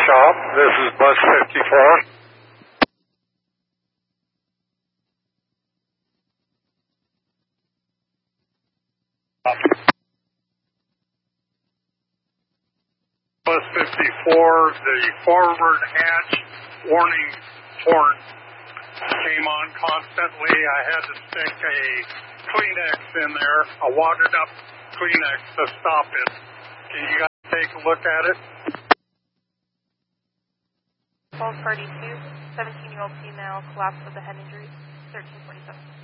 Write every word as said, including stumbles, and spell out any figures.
shop. This is bus fifty-four. Bus fifty-four, the forward hatch warning horn came on constantly. I had to stick a Kleenex in there, a watered up Kleenex to stop it. Can you guys take a look at it? Falls Party two, seventeen-year-old female collapsed with a head injury, thirteen forty-seven.